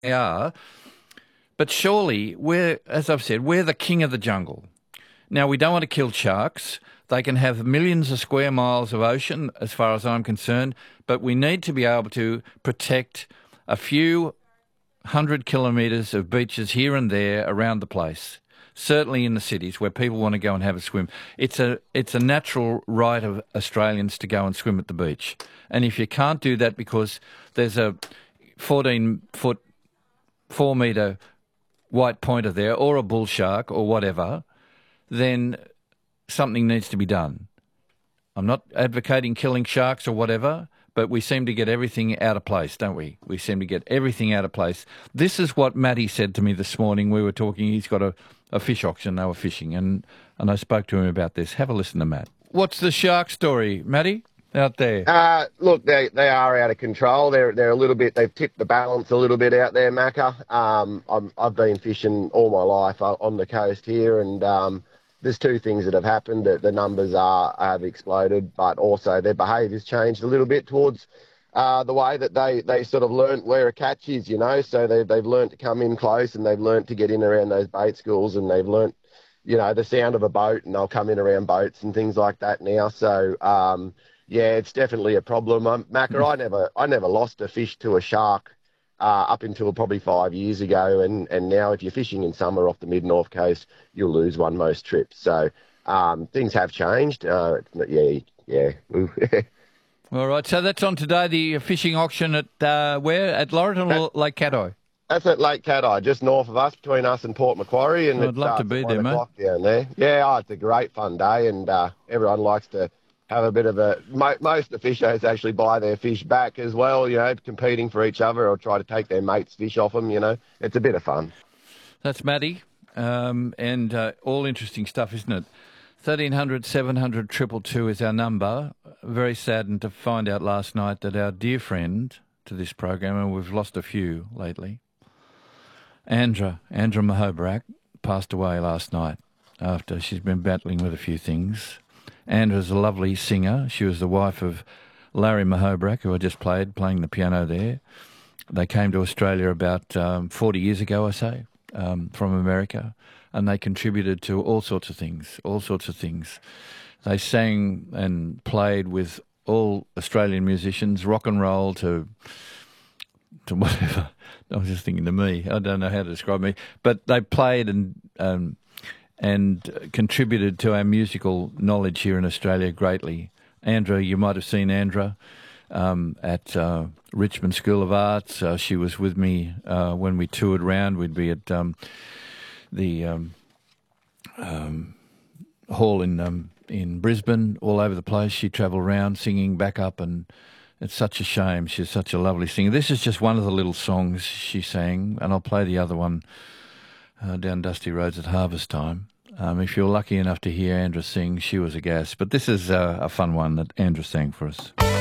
They are. But surely, as I've said, we're the king of the jungle. Now, we don't want to kill sharks. They can have millions of square miles of ocean, as far as I'm concerned, but we need to be able to protect a few 100 kilometres of beaches here and there around the place. Certainly in the cities where people want to go and have a swim. It's a natural right of Australians to go and swim at the beach. And if you can't do that because there's a 14-foot, 4-metre white pointer there or a bull shark or whatever, then something needs to be done. I'm not advocating killing sharks or whatever, but we seem to get everything out of place, don't we? We seem to get everything out of place. This is what Matty said to me this morning. We were talking, he's got a fish auction, they were fishing, and I spoke to him about this. Have a listen to Matt. What's the shark story, Matty, out there? Look, they are out of control. They're a little bit, they've tipped the balance a little bit out there, Macca. I've been fishing all my life on the coast here, and there's two things that have happened. The numbers have exploded, but also their behaviour's changed a little bit towards the way that they sort of learnt where a catch is, you know. So they've learnt to come in close, and they've learnt to get in around those bait schools, and they've learnt, you know, the sound of a boat, and they'll come in around boats and things like that now. So yeah, it's definitely a problem. Macca, I never lost a fish to a shark up until probably 5 years ago, and now if you're fishing in summer off the mid-north coast, you'll lose one most trips. So things have changed. Yeah. All right, so that's on today, the fishing auction at where? At Laurelton or Lake Caddo? That's at Lake Caddo, just north of us, between us and Port Macquarie. And I'd love to be there, mate. Down there. Yeah, it's a great fun day, and everyone likes to have a bit of a... Most of the fishers actually buy their fish back as well, you know, competing for each other or try to take their mates' fish off them, you know. It's a bit of fun. That's Matty, and all interesting stuff, isn't it? 1300 700 222 is our number. Very saddened to find out last night that our dear friend to this program, and we've lost a few lately, Andra Mahobrak, passed away last night after she's been battling with a few things. Andra's a lovely singer. She was the wife of Larry Mahobrak, who I just playing the piano there. They came to Australia about 40 years ago, I say, from America, and they contributed to all sorts of things. They sang and played with all Australian musicians, rock and roll to whatever. I was just thinking to me, I don't know how to describe me, but they played and contributed to our musical knowledge here in Australia greatly. Andra, you might have seen Andra at Richmond School of Arts. She was with me when we toured around. We'd be at the hall in Brisbane, all over the place. She travelled around singing back up, and it's such a shame. She's such a lovely singer. This is just one of the little songs she sang, and I'll play the other one down dusty roads at harvest time. If you're lucky enough to hear Andra sing, she was a gas. But this is a fun one that Andra sang for us.